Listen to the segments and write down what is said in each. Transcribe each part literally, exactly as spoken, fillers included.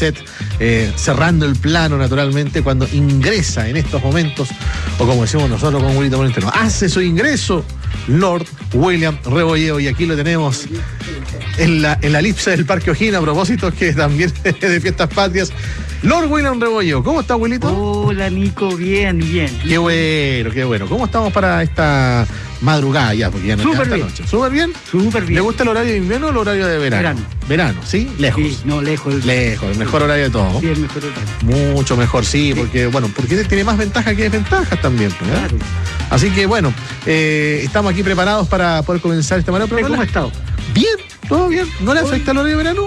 set, eh, cerrando el plano naturalmente, cuando ingresa en estos momentos, o como decimos nosotros con Wilito Molenteno, hace su ingreso Lord William Rebolledo, y aquí lo tenemos en la, en la elipse del Parque O'Higgins, a propósito que también es de fiestas patrias. Lord William Rebolledo, ¿cómo está, Wilito? Hola, Nico, bien, bien. Qué bueno, qué bueno. ¿Cómo estamos para esta madrugada ya? Porque ya no queda esta noche. ¿Súper bien? Súper bien. ¿Le gusta el horario de invierno o el horario de verano? Verano. Verano, ¿sí? Lejos. Sí, no, lejos. Lejos, el mejor horario de todo. Sí, el mejor horario. Mucho mejor, sí, porque, bueno, porque tiene más ventajas que desventajas también, ¿eh? Claro. Así que, bueno, eh, estamos aquí preparados para poder comenzar esta manera. ¿Cómo ha estado? Bien, todo bien. ¿No le afecta el horario de verano?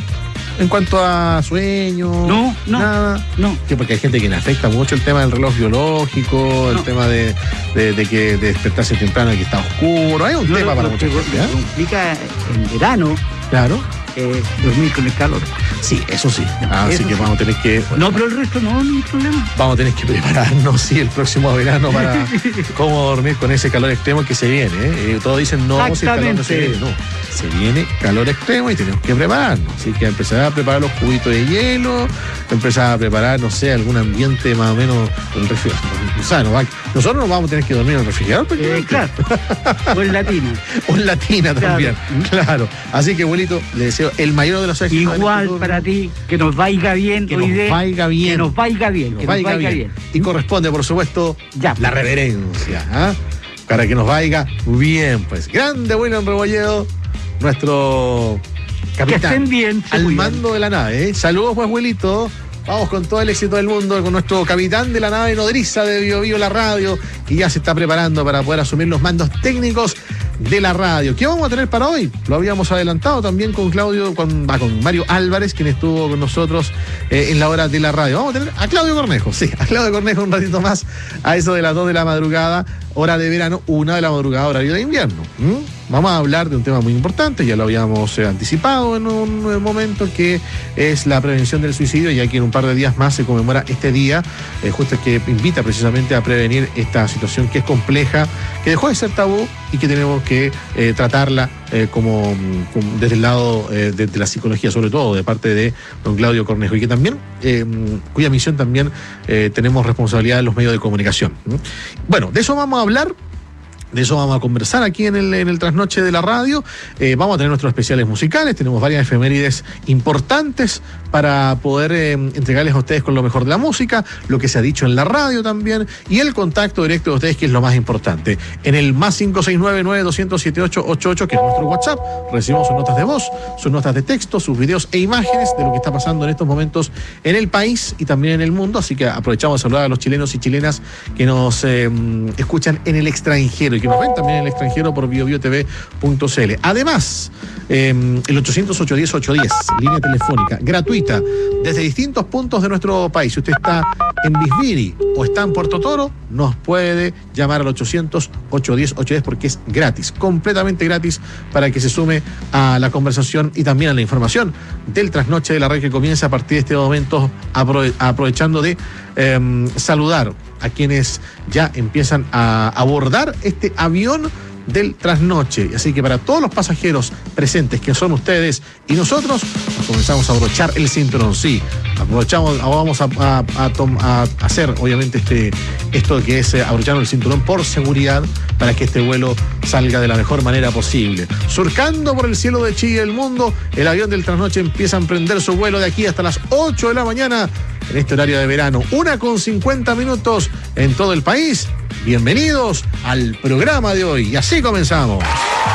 En cuanto a sueño, no, no, nada. No. Sí, porque hay gente que le afecta mucho el tema del reloj biológico, el no. tema de, de, de que de despertarse temprano y que está oscuro. Hay un no, tema no, para no, mucha gente. ¿eh? Complica en verano. Claro. Eh, dormir con el calor. Sí, eso sí. Ah, Así eso que sí. vamos a tener que. Bueno, no, pero el resto no, no hay problema. Vamos a tener que prepararnos, sí, el próximo verano para cómo dormir con ese calor extremo que se viene. ¿eh? Todos dicen no, si el calor no se viene. No, se viene calor extremo y tenemos que prepararnos. Así que empezar a preparar los cubitos de hielo, empezar a preparar, no sé, algún ambiente más o menos. El refrigerador. O sea, no va, nosotros nos vamos a tener que dormir en el refrigerador. Eh, claro. O en latina. O en latina también. Claro. claro. Así que, abuelito, le deseo el mayor de los éxitos. Igual para ti, que nos vaya bien. Que nos vaya bien. Que nos vaya bien. Que nos vaya bien. bien. Y corresponde, por supuesto, ya, la reverencia. ¿eh? Para que nos vaya bien, pues. Grande William Rebolledo, nuestro capitán. Que estén bien. Al mando de la nave. ¿eh? Saludos, pues, abuelito. Vamos con todo el éxito del mundo, con nuestro capitán de la nave nodriza de Bio Bio la radio, que ya se está preparando para poder asumir los mandos técnicos de la radio. ¿Qué vamos a tener para hoy? Lo habíamos adelantado también con Claudio, con, ah, con Mario Álvarez, quien estuvo con nosotros eh, en la hora de la radio. Vamos a tener a Claudio Cornejo, sí, a Claudio Cornejo un ratito más, a eso de las dos de la madrugada, hora de verano, una de la madrugada, horario de invierno. ¿Mm? Vamos a hablar de un tema muy importante, ya lo habíamos eh, anticipado en un, un momento, que es la prevención del suicidio, ya que en un par de días más se conmemora este día, eh, justo que invita precisamente a prevenir esta situación que es compleja, que dejó de ser tabú y que tenemos que eh, tratarla eh, como, como desde el lado eh, de, de la psicología, sobre todo de parte de don Claudio Cornejo, y que también, eh, cuya misión también eh, tenemos responsabilidad en los medios de comunicación. ¿Mm? Bueno, de eso vamos a hablar. De eso vamos a conversar aquí en el, en el Trasnoche de la Radio. Eh, vamos a tener nuestros especiales musicales, tenemos varias efemérides importantes para poder eh, entregarles a ustedes con lo mejor de la música, lo que se ha dicho en la radio también, y el contacto directo de ustedes, que es lo más importante. En el más cinco seis nueve, nueve dos cero cero, siete ocho ocho ocho, que es nuestro WhatsApp, recibimos sus notas de voz, sus notas de texto, sus videos e imágenes de lo que está pasando en estos momentos en el país y también en el mundo, así que aprovechamos a saludar a los chilenos y chilenas que nos eh, escuchan en el extranjero y que nos ven también en el extranjero por bio bio t v punto c l. Además, eh, el ochocientos, ochocientos diez, ochocientos diez, línea telefónica gratuita desde distintos puntos de nuestro país. Si usted está en Bisbiri o está en Puerto Toro, nos puede llamar al ochocientos, ochocientos diez, ochocientos diez, porque es gratis, completamente gratis, para que se sume a la conversación y también a la información del Trasnoche de la Red, que comienza a partir de este momento, aprove- aprovechando de eh, saludar a quienes ya empiezan a abordar este avión del Trasnoche. Así que para todos los pasajeros presentes, que son ustedes y nosotros, nos comenzamos a abrochar el cinturón. Sí, aprovechamos, vamos a, a, a, tom, a hacer obviamente este, esto que es eh, abrochar el cinturón por seguridad, para que este vuelo salga de la mejor manera posible. Surcando por el cielo de Chile y el mundo, el avión del Trasnoche empieza a emprender su vuelo de aquí hasta las ocho de la mañana, en este horario de verano, una con cincuenta minutos en todo el país. Bienvenidos al programa de hoy, y así comenzamos.